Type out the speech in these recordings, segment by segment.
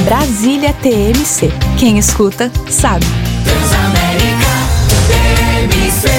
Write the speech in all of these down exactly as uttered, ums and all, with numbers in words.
Brasília T M C. Quem escuta, sabe. Transamérica T M C.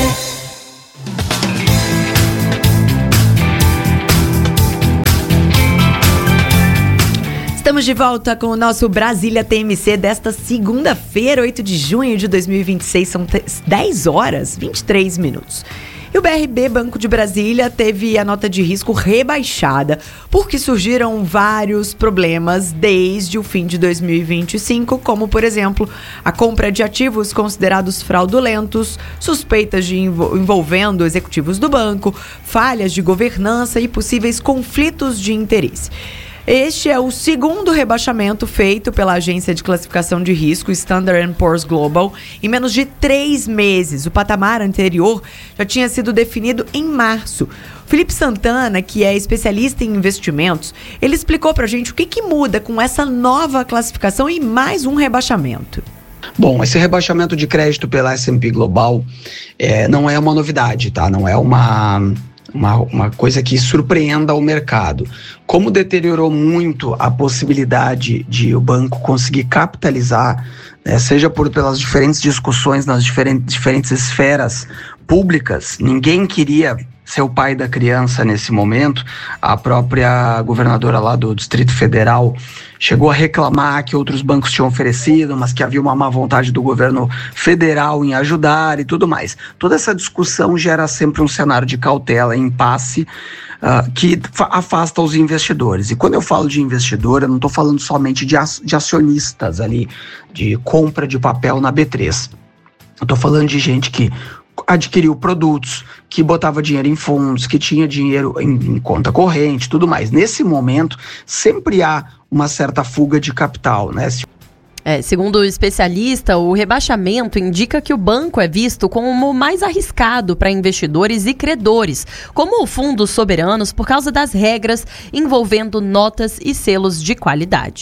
Estamos de volta com o nosso Brasília T M C desta segunda-feira, oito de junho de dois mil e vinte e seis. São dez horas e vinte e três minutos. E o B R B Banco de Brasília teve a nota de risco rebaixada porque surgiram vários problemas desde o fim de dois mil e vinte e cinco, como, por exemplo, a compra de ativos considerados fraudulentos, suspeitas de envol- envolvendo executivos do banco, falhas de governança e possíveis conflitos de interesse. Este é o segundo rebaixamento feito pela agência de classificação de risco Standard and Poor's Global em menos de três meses. O patamar anterior já tinha sido definido em março. Felipe Santana, que é especialista em investimentos, ele explicou pra gente o que, que muda com essa nova classificação e mais um rebaixamento. Bom, esse rebaixamento de crédito pela S and P Global é, não é uma novidade, tá? Não é uma... Uma, uma coisa que surpreenda o mercado. Como deteriorou muito a possibilidade de o banco conseguir capitalizar, né, seja por, pelas diferentes discussões nas diferentes, diferentes esferas públicas, ninguém queria ser o pai da criança nesse momento. A própria governadora lá do Distrito Federal chegou a reclamar que outros bancos tinham oferecido, mas que havia uma má vontade do governo federal em ajudar e tudo mais. Toda essa discussão gera sempre um cenário de cautela, impasse, uh, que afasta os investidores. E quando eu falo de investidor, eu não estou falando somente de, ac- de acionistas ali, de compra de papel na B três. Eu estou falando de gente que adquiriu produtos, que botava dinheiro em fundos, que tinha dinheiro em, em conta corrente, tudo mais. Nesse momento, sempre há uma certa fuga de capital, né? É, segundo o especialista, o rebaixamento indica que o banco é visto como mais arriscado para investidores e credores, como fundos soberanos, por causa das regras envolvendo notas e selos de qualidade.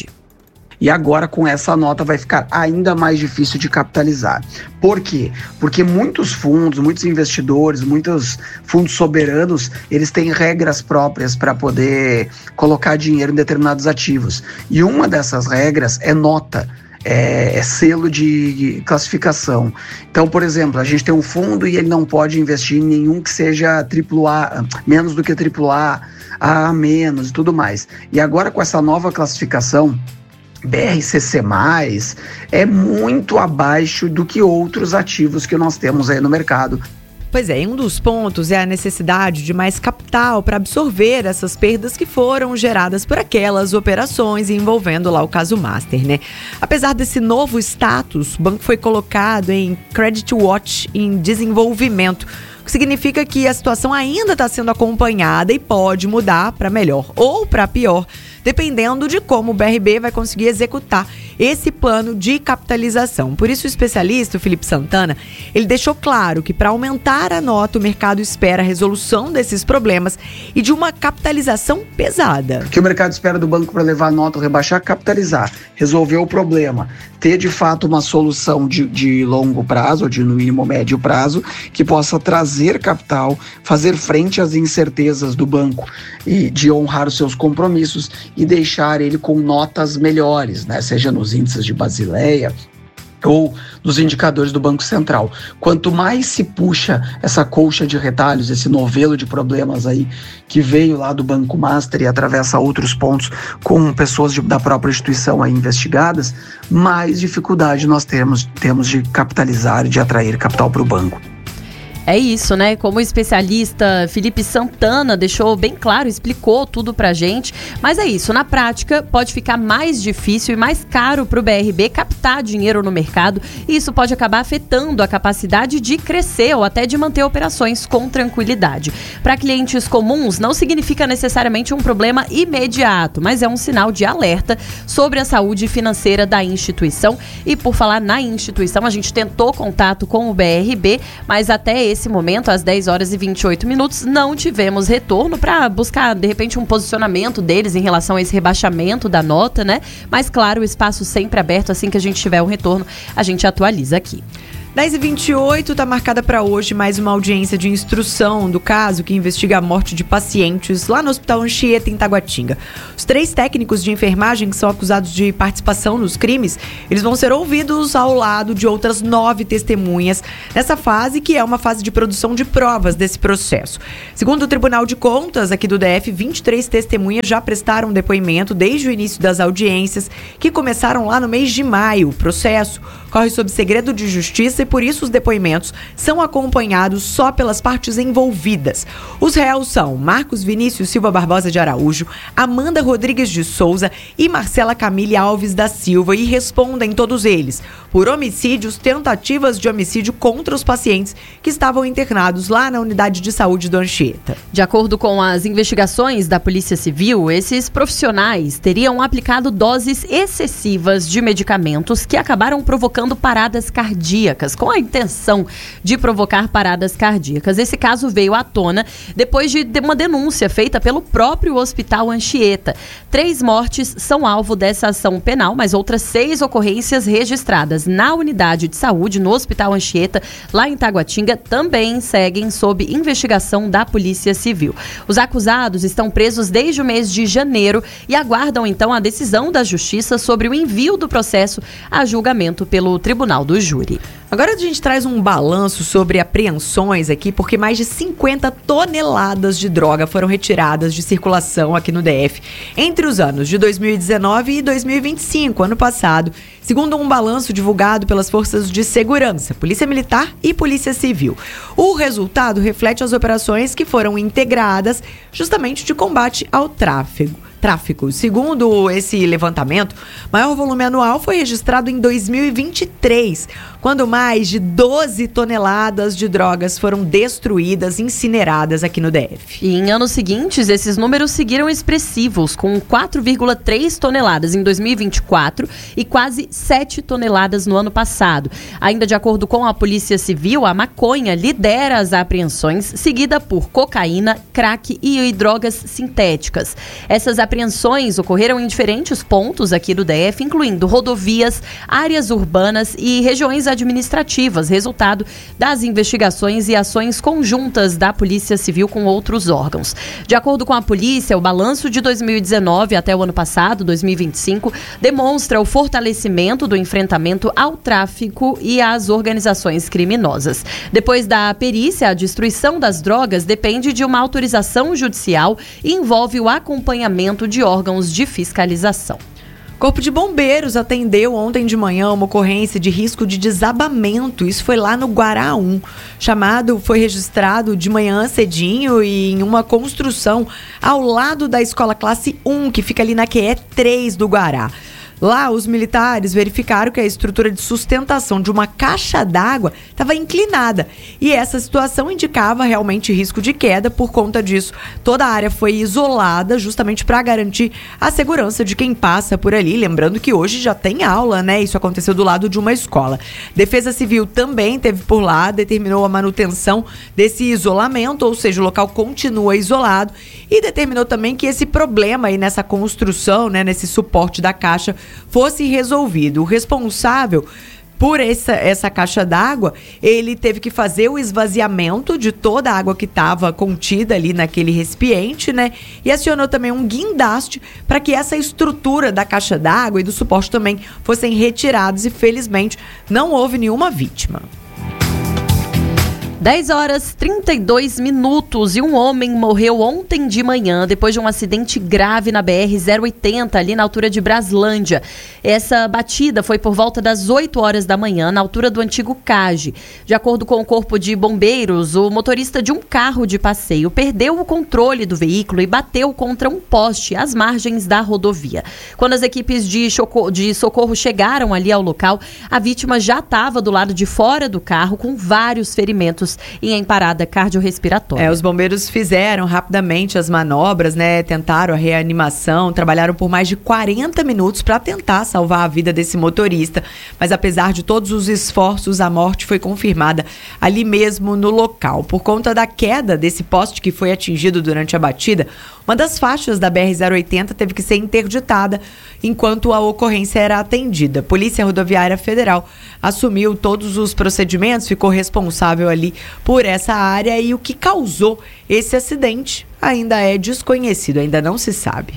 E agora, com essa nota, vai ficar ainda mais difícil de capitalizar. Por quê? Porque muitos fundos, muitos investidores, muitos fundos soberanos, eles têm regras próprias para poder colocar dinheiro em determinados ativos. E uma dessas regras é nota. É, é selo de classificação. Então, por exemplo, a gente tem um fundo e ele não pode investir em nenhum que seja triplo A, menos do que triplo A, A menos e tudo mais. E agora, com essa nova classificação, B R C C mais, é muito abaixo do que outros ativos que nós temos aí no mercado. Pois é, um dos pontos é a necessidade de mais capital para absorver essas perdas que foram geradas por aquelas operações envolvendo lá o caso Master, né? Apesar desse novo status, o banco foi colocado em Credit Watch em desenvolvimento, o que significa que a situação ainda está sendo acompanhada e pode mudar para melhor ou para pior, dependendo de como o B R B vai conseguir executar esse plano de capitalização. Por isso, o especialista, o Felipe Santana, ele deixou claro que para aumentar a nota, o mercado espera a resolução desses problemas e de uma capitalização pesada. O que o mercado espera do banco para levar a nota, rebaixar, capitalizar, resolver o problema, ter de fato uma solução de, de longo prazo, ou de no mínimo médio prazo, que possa trazer capital, fazer frente às incertezas do banco e de honrar os seus compromissos e deixar ele com notas melhores, né? Seja nos índices de Basileia ou nos indicadores do Banco Central. Quanto mais se puxa essa colcha de retalhos, esse novelo de problemas aí que veio lá do Banco Master e atravessa outros pontos com pessoas de, da própria instituição aí investigadas, mais dificuldade nós temos, temos de capitalizar e de atrair capital para o banco. É isso, né? Como o especialista Felipe Santana deixou bem claro, explicou tudo pra gente. Mas é isso, na prática pode ficar mais difícil e mais caro pro B R B captar dinheiro no mercado e isso pode acabar afetando a capacidade de crescer ou até de manter operações com tranquilidade. Para clientes comuns não significa necessariamente um problema imediato, mas é um sinal de alerta sobre a saúde financeira da instituição. E por falar na instituição, a gente tentou contato com o B R B, mas até esse Nesse momento, às dez horas e vinte e oito minutos, não tivemos retorno para buscar, de repente, um posicionamento deles em relação a esse rebaixamento da nota, né? Mas, claro, o espaço sempre aberto, assim que a gente tiver um retorno, a gente atualiza aqui. dez e vinte e oito está marcada para hoje mais uma audiência de instrução do caso que investiga a morte de pacientes lá no Hospital Anchieta, em Taguatinga. Os três técnicos de enfermagem que são acusados de participação nos crimes, eles vão ser ouvidos ao lado de outras nove testemunhas nessa fase, que é uma fase de produção de provas desse processo. Segundo o Tribunal de Contas aqui do D F, vinte e três testemunhas já prestaram depoimento desde o início das audiências, que começaram lá no mês de maio. O processo corre sob segredo de justiça e por isso os depoimentos são acompanhados só pelas partes envolvidas. Os réus são Marcos Vinícius Silva Barbosa de Araújo, Amanda Rodrigues de Souza e Marcela Camille Alves da Silva, e respondem todos eles por homicídios, tentativas de homicídio contra os pacientes que estavam internados lá na unidade de saúde do Anchieta. De acordo com as investigações da Polícia Civil, esses profissionais teriam aplicado doses excessivas de medicamentos que acabaram provocando paradas cardíacas, com a intenção de provocar paradas cardíacas. Esse caso veio à tona depois de uma denúncia feita pelo próprio Hospital Anchieta. Três mortes são alvo dessa ação penal, mas outras seis ocorrências registradas na unidade de saúde no Hospital Anchieta, lá em Taguatinga, também seguem sob investigação da Polícia Civil. Os acusados estão presos desde o mês de janeiro e aguardam então a decisão da Justiça sobre o envio do processo a julgamento pelo Tribunal do Júri. Agora a gente traz um balanço sobre apreensões aqui, porque mais de cinquenta toneladas de droga foram retiradas de circulação aqui no D F entre os anos de dois mil e dezenove e dois mil e vinte e cinco, ano passado, segundo um balanço divulgado pelas forças de segurança, Polícia Militar e Polícia Civil. O resultado reflete as operações que foram integradas justamente de combate ao tráfego. Tráfico. Segundo esse levantamento, maior volume anual foi registrado em dois mil e vinte e três, quando mais de doze toneladas de drogas foram destruídas, incineradas aqui no D F. E em anos seguintes, esses números seguiram expressivos, com quatro vírgula três toneladas em dois mil e vinte e quatro e quase sete toneladas no ano passado. Ainda de acordo com a Polícia Civil, a maconha lidera as apreensões, seguida por cocaína, crack e drogas sintéticas. Essas apreensões ocorreram em diferentes pontos aqui do D F, incluindo rodovias, áreas urbanas e regiões administrativas, resultado das investigações e ações conjuntas da Polícia Civil com outros órgãos. De acordo com a polícia, o balanço de dois mil e dezenove até o ano passado, dois mil e vinte e cinco, demonstra o fortalecimento do enfrentamento ao tráfico e às organizações criminosas. Depois da perícia, a destruição das drogas depende de uma autorização judicial e envolve o acompanhamento de órgãos de fiscalização. Corpo de Bombeiros atendeu ontem de manhã uma ocorrência de risco de desabamento. Isso foi lá no Guará um. Chamado foi registrado de manhã cedinho e em uma construção ao lado da escola classe um, que fica ali na Q E três do Guará. Lá, os militares verificaram que a estrutura de sustentação de uma caixa d'água estava inclinada e essa situação indicava realmente risco de queda. Por conta disso, toda a área foi isolada justamente para garantir a segurança de quem passa por ali. Lembrando que hoje já tem aula, né? Isso aconteceu do lado de uma escola. Defesa Civil também teve por lá, determinou a manutenção desse isolamento, ou seja, o local continua isolado, e determinou também que esse problema aí nessa construção, né, nesse suporte da caixa, fosse resolvido. O responsável por essa, essa caixa d'água, ele teve que fazer o esvaziamento de toda a água que estava contida ali naquele recipiente, né? E acionou também um guindaste para que essa estrutura da caixa d'água e do suporte também fossem retirados e, felizmente, não houve nenhuma vítima. dez horas e trinta e dois minutos e um homem morreu ontem de manhã depois de um acidente grave na B R zero oitenta, ali na altura de Braslândia. Essa batida foi por volta das oito horas da manhã, na altura do antigo C A G. De acordo com o Corpo de Bombeiros, o motorista de um carro de passeio perdeu o controle do veículo e bateu contra um poste às margens da rodovia. Quando as equipes de socorro, de socorro chegaram ali ao local, a vítima já estava do lado de fora do carro com vários ferimentos minutos e em parada cardiorrespiratória. É, os bombeiros fizeram rapidamente as manobras, né? Tentaram a reanimação, trabalharam por mais de quarenta minutos para tentar salvar a vida desse motorista. Mas apesar de todos os esforços, a morte foi confirmada ali mesmo no local. Por conta da queda desse poste que foi atingido durante a batida, uma das faixas da B R zero oitenta teve que ser interditada enquanto a ocorrência era atendida. A Polícia Rodoviária Federal assumiu todos os procedimentos, ficou responsável ali por essa área, e o que causou esse acidente ainda é desconhecido, ainda não se sabe.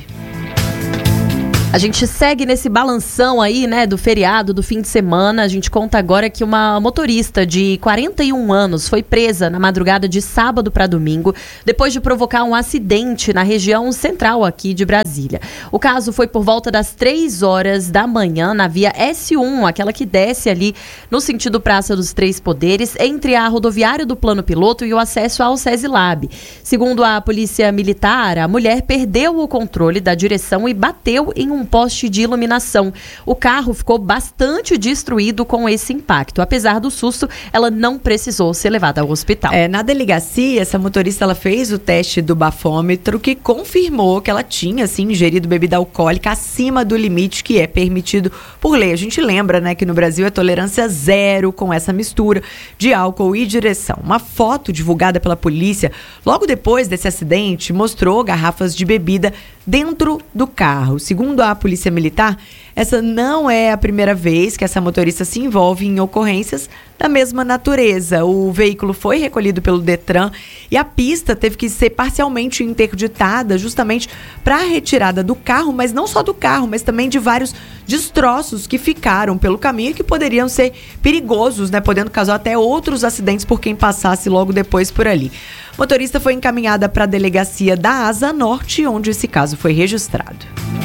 A gente segue nesse balanção aí, né, do feriado, do fim de semana. A gente conta agora que uma motorista de quarenta e um anos foi presa na madrugada de sábado para domingo, depois de provocar um acidente na região central aqui de Brasília. O caso foi por volta das três horas da manhã, na via S um, aquela que desce ali no sentido Praça dos Três Poderes, entre a rodoviária do Plano Piloto e o acesso ao SESI-Lab. Segundo a Polícia Militar, a mulher perdeu o controle da direção e bateu em um um poste de iluminação. O carro ficou bastante destruído com esse impacto. Apesar do susto, ela não precisou ser levada ao hospital. É, na delegacia, essa motorista ela fez o teste do bafômetro, que confirmou que ela tinha, sim, ingerido bebida alcoólica acima do limite que é permitido por lei. A gente lembra, né, que no Brasil é tolerância zero com essa mistura de álcool e direção. Uma foto divulgada pela polícia logo depois desse acidente mostrou garrafas de bebida dentro do carro. Segundo a Polícia Militar, essa não é a primeira vez que essa motorista se envolve em ocorrências da mesma natureza. O veículo foi recolhido pelo Detran e a pista teve que ser parcialmente interditada justamente para a retirada do carro, mas não só do carro, mas também de vários destroços que ficaram pelo caminho e que poderiam ser perigosos, né, podendo causar até outros acidentes por quem passasse logo depois por ali. A motorista foi encaminhada para a delegacia da Asa Norte, onde esse caso foi registrado.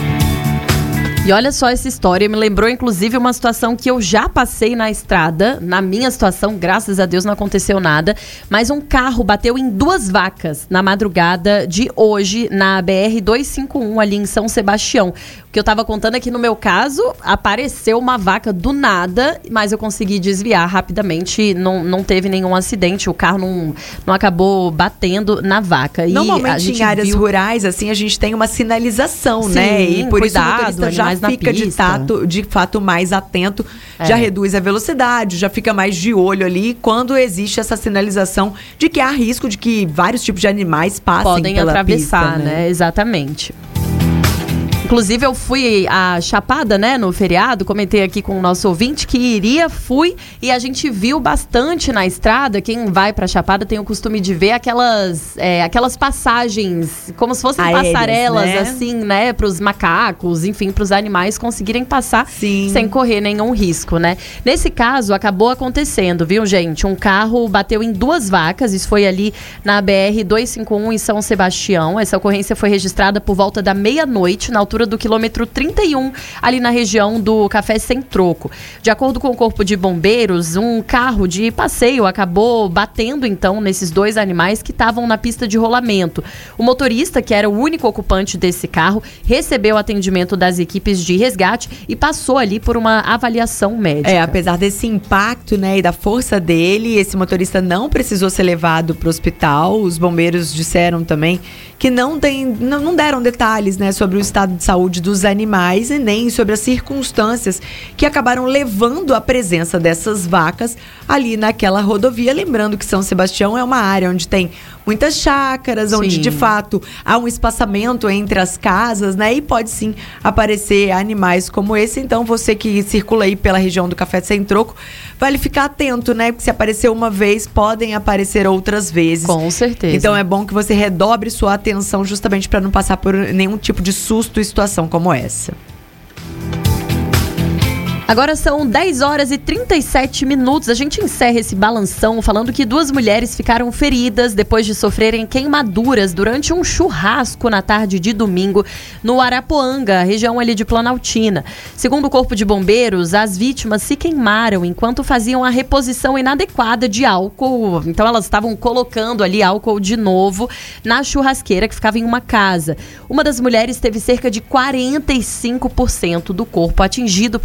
E olha só essa história, me lembrou inclusive uma situação que eu já passei na estrada. Na minha situação, graças a Deus, não aconteceu nada, mas um carro bateu em duas vacas na madrugada de hoje na B R duzentos e cinquenta e um, ali em São Sebastião. O que eu tava contando é que no meu caso, apareceu uma vaca do nada, mas eu consegui desviar rapidamente, não, não teve nenhum acidente, o carro não, não acabou batendo na vaca. E normalmente em áreas viu... rurais, assim, a gente tem uma sinalização, sim, né? E por cuidado, isso o motorista já fica de, tato, de fato mais atento, é. já reduz a velocidade, já fica mais de olho ali quando existe essa sinalização de que há risco de que vários tipos de animais passem podem pela atravessar, pista, né? né? Exatamente. Inclusive, eu fui à Chapada, né, no feriado, comentei aqui com o nosso ouvinte que iria, fui, e a gente viu bastante na estrada. Quem vai pra Chapada tem o costume de ver aquelas, é, aquelas passagens, como se fossem aéreas, passarelas, né? assim, né, pros macacos, enfim, pros animais conseguirem passar Sim. sem correr nenhum risco, né? Nesse caso, acabou acontecendo, viu, gente? Um carro bateu em duas vacas, isso foi ali na B R duzentos e cinquenta e um em São Sebastião. Essa ocorrência foi registrada por volta da meia-noite, na altura do quilômetro trinta e um, ali na região do Café Sem Troco. De acordo com o Corpo de Bombeiros, um carro de passeio acabou batendo, então, nesses dois animais que estavam na pista de rolamento. O motorista, que era o único ocupante desse carro, recebeu atendimento das equipes de resgate e passou ali por uma avaliação médica. É, apesar desse impacto, né, e da força dele, esse motorista não precisou ser levado para o hospital. Os bombeiros disseram também que não, tem, não, não deram detalhes, né, sobre o estado de saúde dos animais e nem sobre as circunstâncias que acabaram levando à presença dessas vacas ali naquela rodovia. Lembrando que São Sebastião é uma área onde tem muitas chácaras, sim, onde de fato há um espaçamento entre as casas, né? E pode sim aparecer animais como esse. Então você que circula aí pela região do Café Sem Troco, vale ficar atento, né? Porque se aparecer uma vez, podem aparecer outras vezes. Com certeza. Então é bom que você redobre sua atenção justamente para não passar por nenhum tipo de susto e situação como essa. Agora são dez horas e trinta e sete minutos. A gente encerra esse balanção falando que duas mulheres ficaram feridas depois de sofrerem queimaduras durante um churrasco na tarde de domingo no Arapuanga, região ali de Planaltina. Segundo o Corpo de Bombeiros, as vítimas se queimaram enquanto faziam a reposição inadequada de álcool. Então elas estavam colocando ali álcool de novo na churrasqueira que ficava em uma casa. Uma das mulheres teve cerca de quarenta e cinco por cento do corpo atingido pelas queimaduras.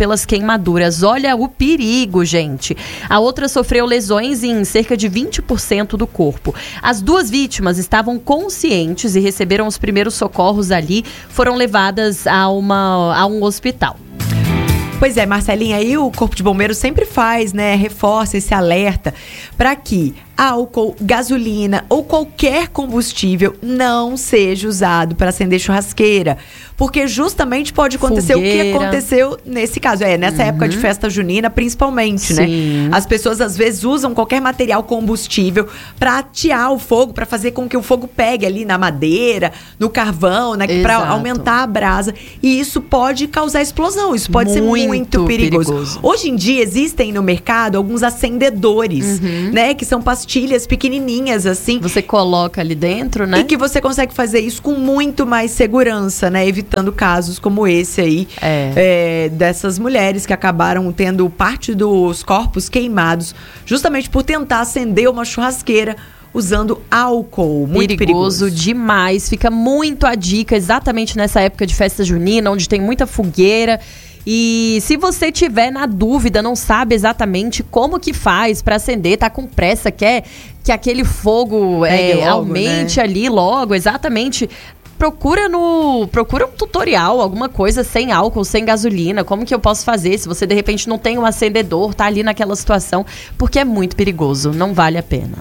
queimaduras. Olha o perigo, gente. A outra sofreu lesões em cerca de vinte por cento do corpo. As duas vítimas estavam conscientes e receberam os primeiros socorros ali, foram levadas a, uma, a um hospital. Pois é, Marcelinha, aí o Corpo de Bombeiros sempre faz, né, reforça esse alerta para que álcool, gasolina ou qualquer combustível não seja usado para acender churrasqueira, porque justamente pode acontecer Fogueira. o que aconteceu nesse caso, é, nessa uhum. época de festa junina, principalmente, Sim. né? As pessoas às vezes usam qualquer material combustível para atear o fogo, para fazer com que o fogo pegue ali na madeira, no carvão, né, para aumentar a brasa, e isso pode causar explosão, isso pode muito ser muito perigoso. perigoso. Hoje em dia existem no mercado alguns acendedores, uhum. né, que são pastilhas pequenininhas assim. Você coloca ali dentro, né? E que você consegue fazer isso com muito mais segurança, né? Evitando casos como esse aí, é. É, dessas mulheres que acabaram tendo parte dos corpos queimados justamente por tentar acender uma churrasqueira usando álcool. Muito perigoso, perigoso demais. Fica muito a dica exatamente nessa época de festa junina, onde tem muita fogueira. E se você tiver na dúvida, não sabe exatamente como que faz para acender, tá com pressa, quer que aquele fogo é, logo, aumente, né? ali logo, exatamente. Procura no procura um tutorial, alguma coisa sem álcool, sem gasolina. Como que eu posso fazer se você de repente não tem um acendedor, tá ali naquela situação, porque é muito perigoso, não vale a pena.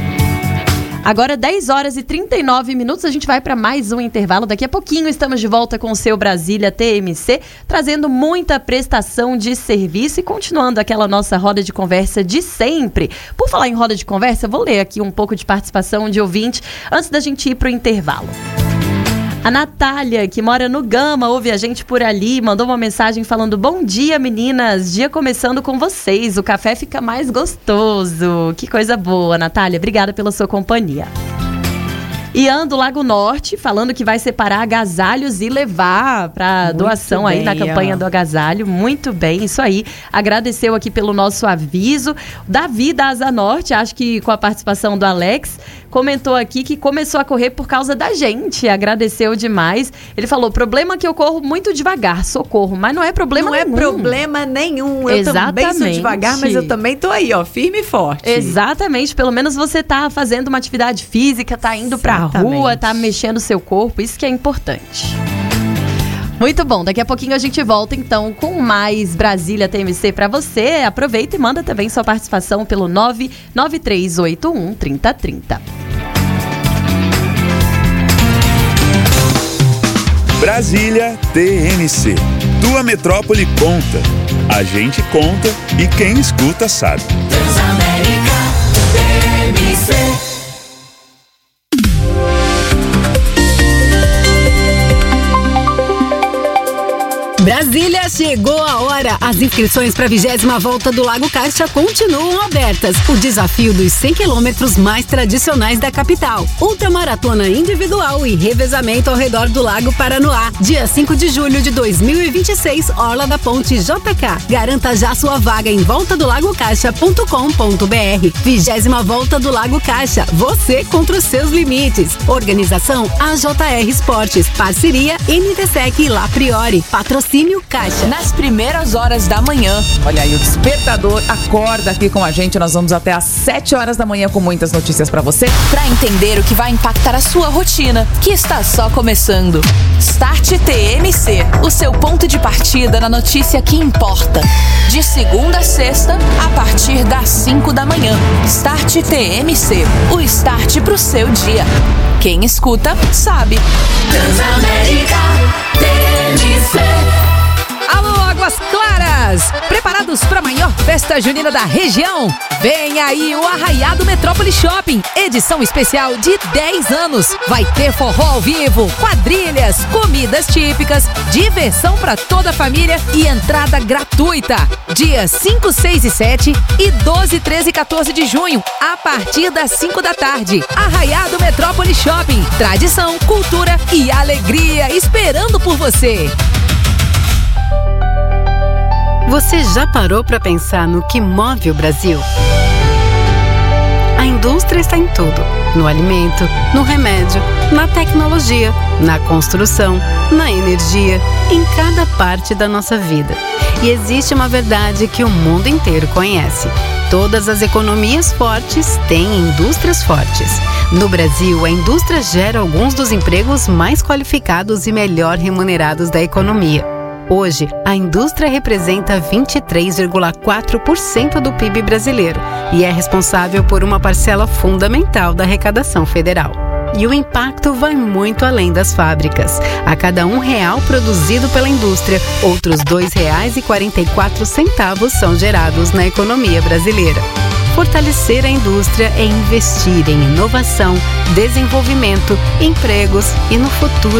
Agora dez horas e trinta e nove minutos, a gente vai para mais um intervalo. Daqui a pouquinho estamos de volta com o seu Brasília T M C, trazendo muita prestação de serviço e continuando aquela nossa roda de conversa de sempre. Por falar em roda de conversa, vou ler aqui um pouco de participação de ouvinte antes da gente ir para o intervalo. A Natália, que mora no Gama, ouve a gente por ali, mandou uma mensagem falando: bom dia, meninas, dia começando com vocês, o café fica mais gostoso. Que coisa boa, Natália, obrigada pela sua companhia. Ian do Lago Norte, falando que vai separar agasalhos e levar para doação bem, aí na campanha ó. do agasalho. Muito bem, isso aí. Agradeceu aqui pelo nosso aviso. Davi da Asa Norte, acho que com a participação do Alex, comentou aqui que começou a correr por causa da gente. Agradeceu demais. Ele falou: problema que eu corro muito devagar, socorro. Mas não é problema não nenhum. Não é problema nenhum. Eu Exatamente. também sou devagar, mas eu também tô aí, ó, firme e forte. Exatamente. Pelo menos você tá fazendo uma atividade física, tá indo pra rua, tá mexendo o seu corpo, isso que é importante. Muito bom, daqui a pouquinho a gente volta então com mais Brasília T M C pra você. Aproveita e manda também sua participação pelo nove nove três oito um, três zero três zero. Brasília T M C. Tua metrópole conta. A gente conta e quem escuta sabe. Transamérica T M C. Brasília, chegou a hora! As inscrições para a vigésima volta do Lago Caixa continuam abertas. O desafio dos cem quilômetros mais tradicionais da capital. Ultramaratona individual e revezamento ao redor do Lago Paranoá. Dia cinco de julho de dois mil e vinte e seis, Orla da Ponte J K. Garanta já sua vaga em volta do lago caixa ponto com ponto b r. vigésima volta do Lago Caixa. Você contra os seus limites. Organização A J R Esportes. Parceria N T S E C e La Priori. Patrocínio Caixa. Nas primeiras horas da manhã. Olha aí, o despertador acorda aqui com a gente. Nós vamos até às sete horas da manhã com muitas notícias pra você. Pra entender o que vai impactar a sua rotina, que está só começando. Start T M C, o seu ponto de partida na notícia que importa. De segunda a sexta, a partir das cinco da manhã. Start T M C, o start pro seu dia. Quem escuta, sabe. Transamérica T M C. Alô, Águas Claras! Preparados para a maior festa junina da região? Vem aí o Arraiado Metrópole Shopping, edição especial de dez anos. Vai ter forró ao vivo, quadrilhas, comidas típicas, diversão para toda a família e entrada gratuita. Dias cinco, seis e sete e doze, treze e quatorze de junho, a partir das cinco da tarde. Arraiado Metrópole Shopping, tradição, cultura e alegria esperando por você. Você já parou para pensar no que move o Brasil? A indústria está em tudo: no alimento, no remédio, na tecnologia, na construção, na energia, em cada parte da nossa vida. E existe uma verdade que o mundo inteiro conhece: todas as economias fortes têm indústrias fortes. No Brasil, a indústria gera alguns dos empregos mais qualificados e melhor remunerados da economia. Hoje, a indústria representa vinte e três vírgula quatro por cento do P I B brasileiro e é responsável por uma parcela fundamental da arrecadação federal. E o impacto vai muito além das fábricas. A cada um real produzido pela indústria, outros dois reais e quarenta e quatro centavos são gerados na economia brasileira. Fortalecer a indústria é investir em inovação, desenvolvimento, empregos e no futuro